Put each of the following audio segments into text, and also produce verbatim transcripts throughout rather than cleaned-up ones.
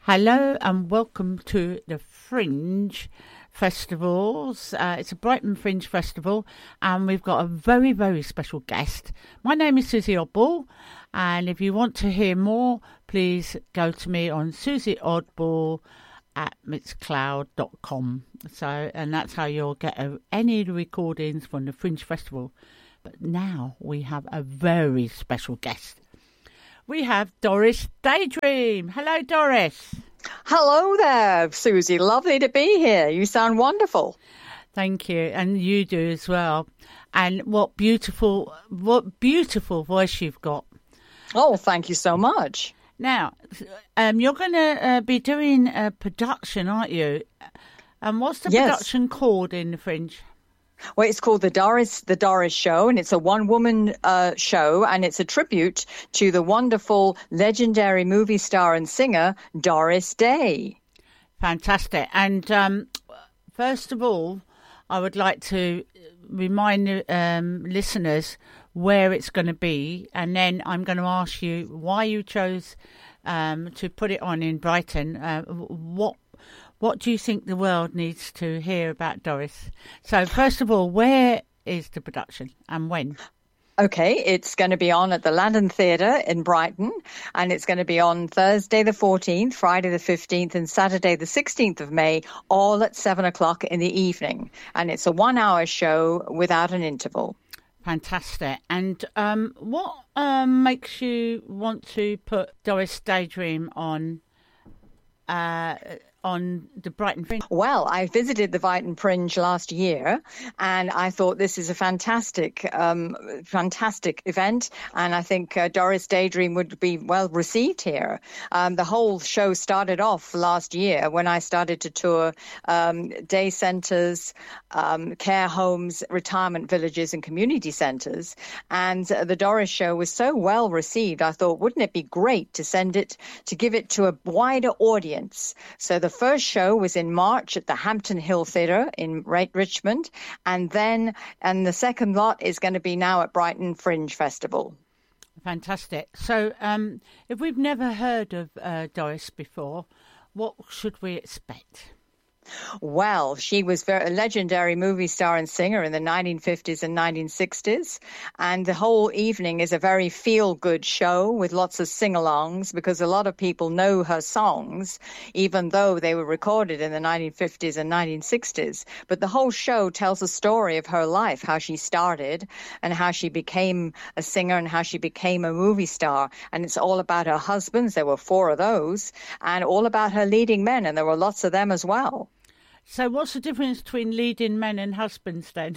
Hello and welcome to the Fringe Festivals. Uh, it's a Brighton Fringe Festival and we've got a very, very special guest. My name is Susie Oddball, and if you want to hear more, please go to me on Susie Oddball at mixcloud dot com. So, and that's how you'll get a, any of the recordings from the Fringe Festival. But now we have a very special guest. We have Doris Daydream. Hello, Doris. Hello there, Susie. Lovely to be here. You sound wonderful. Thank you, and you do as well. And what beautiful, what beautiful voice you've got. Oh, thank you so much. Now, um, you're going to uh, be doing a production, aren't you? And what's the yes. production called in the Fringe? Well, it's called the Doris the Doris Show, and it's a one-woman uh, show, and it's a tribute to the wonderful, legendary movie star and singer Doris Day. Fantastic. And um, first of all, I would like to remind um, listeners where it's going to be, and then I'm going to ask you why you chose um, to put it on in Brighton. Uh, what What do you think the world needs to hear about Doris? So, first of all, where is the production and when? Okay, it's going to be on at the Landon Theatre in Brighton, and it's going to be on Thursday the fourteenth, Friday the fifteenth, and Saturday the sixteenth of May, all at seven o'clock in the evening. And it's a one-hour show without an interval. Fantastic. And um, what um, makes you want to put Doris Daydream on uh on the Brighton Fringe? Well, I visited the Brighton Fringe last year, and I thought this is a fantastic, um, fantastic event, and I think uh, Doris Daydream would be well received here. Um, the whole show started off last year when I started to tour um, day centres, um, care homes, retirement villages, and community centres, and uh, the Doris show was so well received. I thought, wouldn't it be great to send it, to give it to a wider audience? So the The first show was in March at the Hampton Hill Theatre in Richmond, and then and the second lot is going to be now at Brighton Fringe Festival. Fantastic. So um, if we've never heard of uh, Doris before, what should we expect? Well, she was very, a legendary movie star and singer in the nineteen fifties and nineteen sixties. And the whole evening is a very feel-good show with lots of sing-alongs, because a lot of people know her songs, even though they were recorded in the nineteen fifties and nineteen sixties. But the whole show tells a story of her life, how she started and how she became a singer and how she became a movie star. And it's all about her husbands. There were four of those, and all about her leading men. And there were lots of them as well. So what's the difference between leading men and husbands then?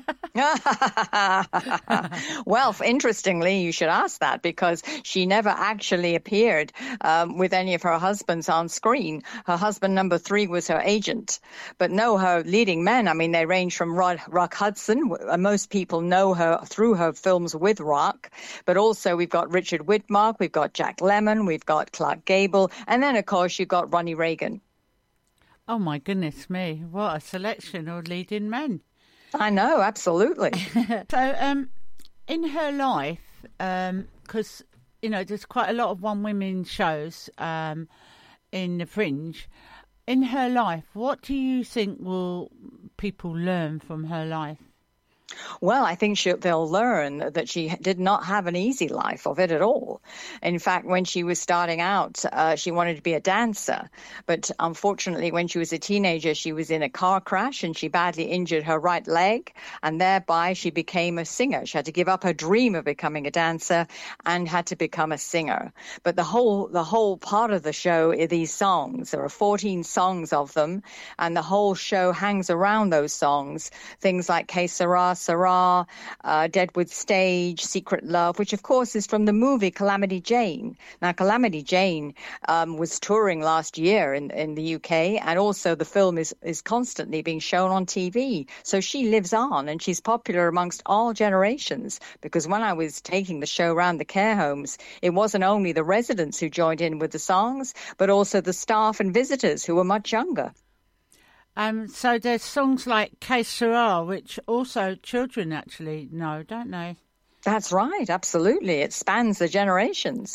Well, interestingly, you should ask that, because she never actually appeared um, with any of her husbands on screen. Her husband number three was her agent. But no, her leading men, I mean, they range from Rod, Rock Hudson. Most people know her through her films with Rock. But also we've got Richard Widmark, we've got Jack Lemmon, we've got Clark Gable. And then, of course, you've got Ronnie Reagan. Oh, my goodness me. What a selection of leading men. I know, absolutely. So um, in her life, because, um, you know, there's quite a lot of one-women shows um, in the Fringe. In her life, what do you think will people learn from her life? Well, I think she'll, they'll learn that she did not have an easy life of it at all. In fact, when she was starting out, uh, she wanted to be a dancer. But unfortunately, when she was a teenager, she was in a car crash and she badly injured her right leg. And thereby she became a singer. She had to give up her dream of becoming a dancer and had to become a singer. But the whole, the whole part of the show are these songs. There are fourteen songs of them. And the whole show hangs around those songs. Things like Que Sera, Sarah, uh, Deadwood Stage, Secret Love, which of course is from the movie Calamity Jane. Now, Calamity Jane um, was touring last year in, in the U K, and also the film is, is constantly being shown on T V. So she lives on, and she's popular amongst all generations, because when I was taking the show around the care homes, it wasn't only the residents who joined in with the songs, but also the staff and visitors who were much younger. Um, so there's songs like Que Sera, which also children actually know, don't they? That's right, absolutely. It spans the generations.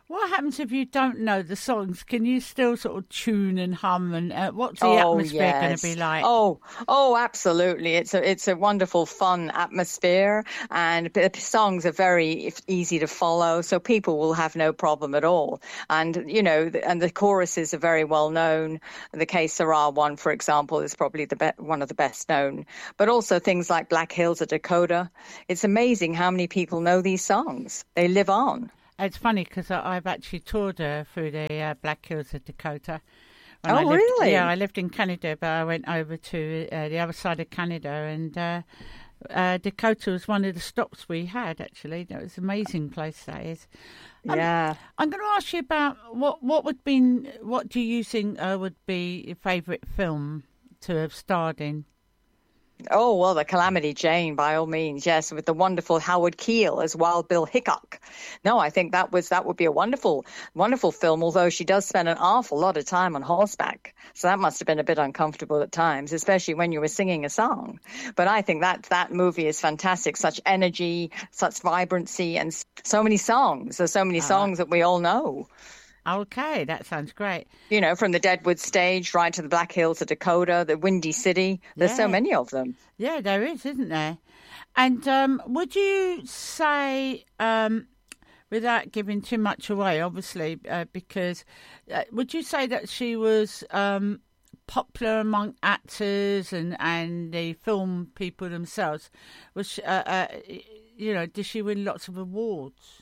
What happens if you don't know the songs? Can you still sort of tune and hum? And uh, what's the oh, atmosphere yes. going to be like? Oh, oh, absolutely! It's a it's a wonderful, fun atmosphere, and the songs are very easy to follow, so people will have no problem at all. And you know, and the choruses are very well known. The Que Sera one, for example, is probably the be- one of the best known. But also things like Black Hills of Dakota. It's amazing how many people know these songs. They live on. It's funny because I've actually toured her through the uh, Black Hills of Dakota. When oh, I lived, really? Yeah, I lived in Canada, but I went over to uh, the other side of Canada, and uh, uh, Dakota was one of the stops we had, actually. That was an amazing place, that is. Um, yeah. I'm going to ask you about what, what would be, what do you think uh, would be your favourite film to have starred in? Oh, well, the Calamity Jane, by all means, yes, with the wonderful Howard Keel as Wild Bill Hickok. No, I think that was that would be a wonderful, wonderful film, although she does spend an awful lot of time on horseback. So that must have been a bit uncomfortable at times, especially when you were singing a song. But I think that that movie is fantastic, such energy, such vibrancy, and so many songs. There's so many songs that we all know. Okay, that sounds great. You know, from the Deadwood Stage right to the Black Hills of Dakota, the Windy City. There's yeah. so many of them. Yeah, there is, isn't there? And um, would you say, um, without giving too much away, obviously, uh, because uh, would you say that she was um, popular among actors and, and the film people themselves? Was she, uh, uh, you know, did she win lots of awards?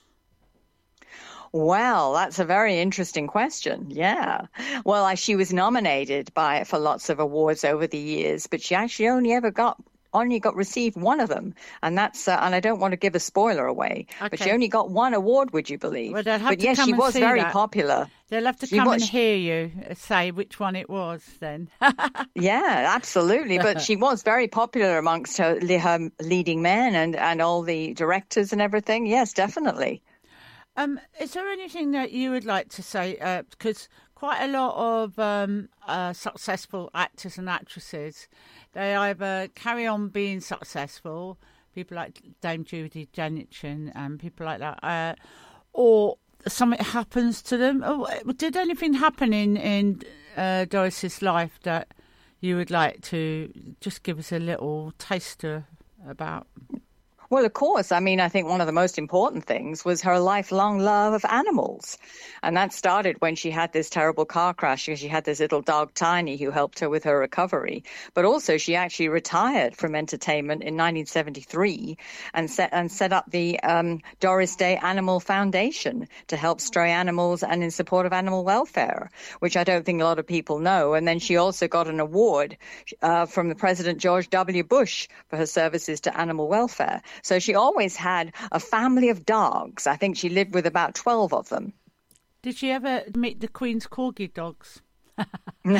Well, that's a very interesting question. Yeah. Well, I, she was nominated by for lots of awards over the years, but she actually only ever got only got received one of them, and that's uh, and I don't want to give a spoiler away, okay. but she only got one award. Would you believe? Well, they'll have but to yes, come she and was see very that. popular. They'll have to she come was, and hear you say which one it was. Then. Yeah, absolutely. But she was very popular amongst her, her leading men and and all the directors and everything. Yes, definitely. Um, is there anything that you would like to say? Uh, because quite a lot of um, uh, successful actors and actresses, they either carry on being successful, people like Dame Judi Dench and, and people like that, uh, or something happens to them. Oh, did anything happen in, in uh, Doris's life that you would like to just give us a little taster about? Well, of course. I mean, I think one of the most important things was her lifelong love of animals. And that started when she had this terrible car crash because she had this little dog, Tiny, who helped her with her recovery. But also she actually retired from entertainment in nineteen seventy-three and set, and set up the um, Doris Day Animal Foundation to help stray animals and in support of animal welfare, which I don't think a lot of people know. And then she also got an award uh, from the President George W. Bush for her services to animal welfare. So she always had a family of dogs. I think she lived with about twelve of them. Did she ever meet the Queen's Corgi dogs? Well,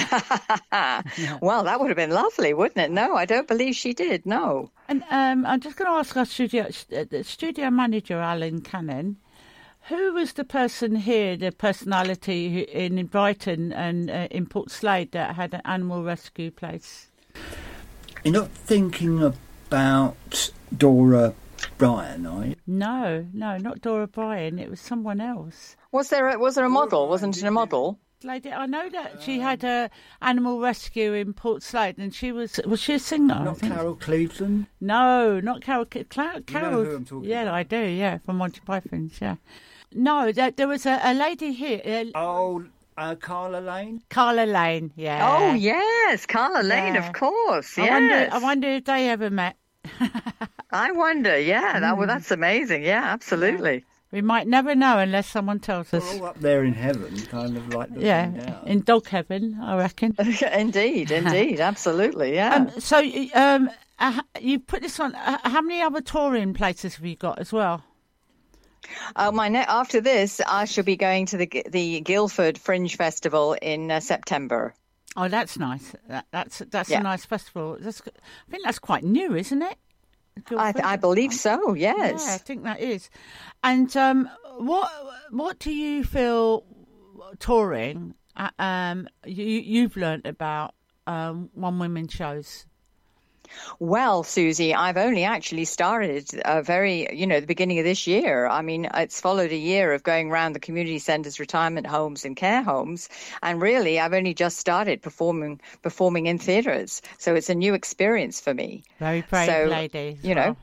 that would have been lovely, wouldn't it? No, I don't believe she did, no. And um, I'm just going to ask our studio, uh, studio manager, Alan Cannon, who was the person here, the personality who, in Brighton and uh, in Port Slade that had an animal rescue place? You're not thinking about Dora Bryan, are you? No, no, not Dora Bryan. It was someone else. Was there a, was there a model? Wasn't it a model? Lady, I know that she had a animal rescue in Port Slade, and she was was she a singer? Not Carol Cleveland? No, not Carol. Cla- Carol. You know who I'm talking yeah, about? I do. Yeah, from Monty Python's. Yeah. No, there, there was a, a lady here. Uh, Oh, uh, Carla Lane? Carla Lane. Yeah. Oh, yes, Carla Lane, Yeah. of course, I yes. wonder. I wonder if they ever met. I wonder, yeah, that, well, that's amazing, yeah, absolutely. We might never know unless someone tells We're us. all up there in heaven, kind of like looking Yeah, down. in dog heaven, I reckon. Indeed, indeed, absolutely, yeah. Um, so, um, uh, you put this on. Uh, how many other touring places have you got as well? Uh, my ne- after this, I shall be going to the the Guildford Fringe Festival in uh, September. Oh, that's nice. That, that's that's Yeah. a nice festival. That's, I think that's quite new, isn't it? I, th- I believe so, yes. Yeah, I think that is. And um, what what do you feel touring? Uh, um, you you've learnt about um, one women shows. Well, Susie, I've only actually started uh, very, you know, the beginning of this year. I mean, it's followed a year of going around the community centres, retirement homes and care homes. And really, I've only just started performing performing in theatres. So it's a new experience for me. Very brave so, lady. You know.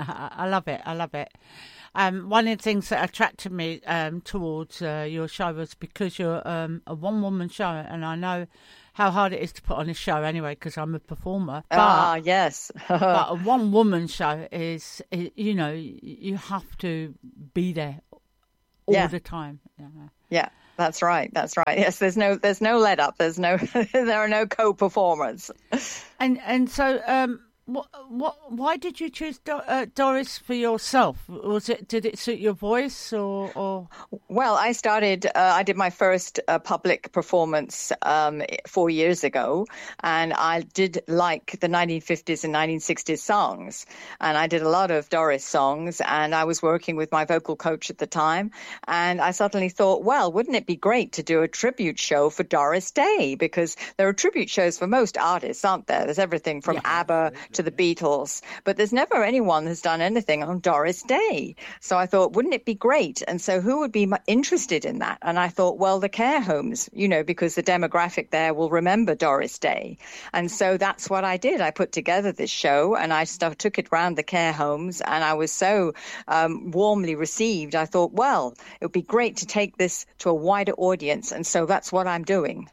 I love it. I love it. Um, one of the things that attracted me um, towards uh, your show was because you're um, a one-woman show, and I know how hard it is to put on a show anyway because I'm a performer. But, ah, yes. but a one-woman show is, is, you know, you have to be there all yeah. the time. Yeah. yeah, that's right. That's right. Yes, there's no there's no let up. There's no there are no co-performers. And and so. Um, What, what, why did you choose Do- uh, Doris for yourself? Was it, did it suit your voice or? or... Well, I started, uh, I did my first uh, public performance um, four years ago, and I did like the nineteen fifties and nineteen sixties songs. And I did a lot of Doris songs, and I was working with my vocal coach at the time. And I suddenly thought, well, wouldn't it be great to do a tribute show for Doris Day? Because there are tribute shows for most artists, aren't there? There's everything from yeah. ABBA to the Beatles, but there's never anyone who's done anything on Doris Day. So I thought, wouldn't it be great? And so who would be interested in that? And I thought, well, the care homes, you know, because the demographic there will remember Doris Day. And so that's what I did. I put together this show and I st- took it round the care homes, and I was so um, warmly received. I thought, well, it would be great to take this to a wider audience. And so that's what I'm doing.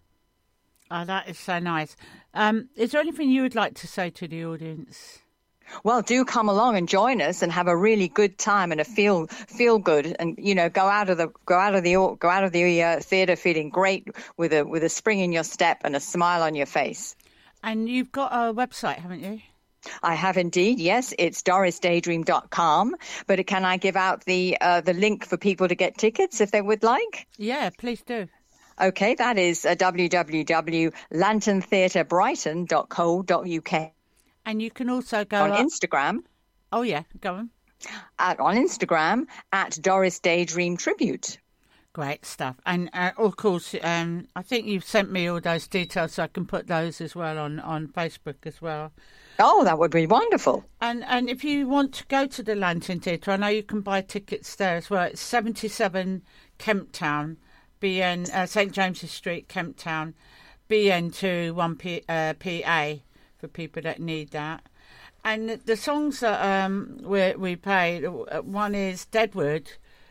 Oh, that is so nice. Um, is there anything you would like to say to the audience? Well, do come along and join us and have a really good time and a feel feel good, and you know, go out of the go out of the go out of the uh, theatre feeling great with a with a spring in your step and a smile on your face. And you've got a website, haven't you? I have indeed, yes. It's doris daydream dot com. But can I give out the uh, the link for people to get tickets if they would like? Yeah, please do. Okay, that is uh, w w w dot lantern theatre brighton dot co dot u k. And you can also go on up... Instagram. Oh, yeah, go on. At, on Instagram at Doris Daydream Tribute. Great stuff. And, uh, of course, um, I think you've sent me all those details, so I can put those as well on, on Facebook as well. Oh, that would be wonderful. And and if you want to go to the Lantern Theatre, I know you can buy tickets there as well. It's seventy-seven Kemptown. B N uh, Saint James's Street, Kemptown, B N two one P, uh, P A for people that need that. And the, the songs that um, we we play, one is Deadwood,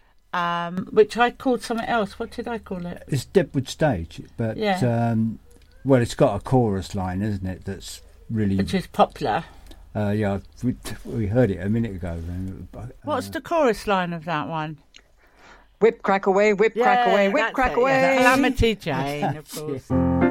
um, which I called something else. What did I call it? It's Deadwood Stage, but yeah. um, well, it's got a chorus line, isn't it? That's really which is popular. Uh, yeah, we, we heard it a minute ago. Uh, What's the chorus line of that one? Whip, crack away, whip, yeah, crack away, whip, crack it, away. Yeah. Calamity Jane, of course.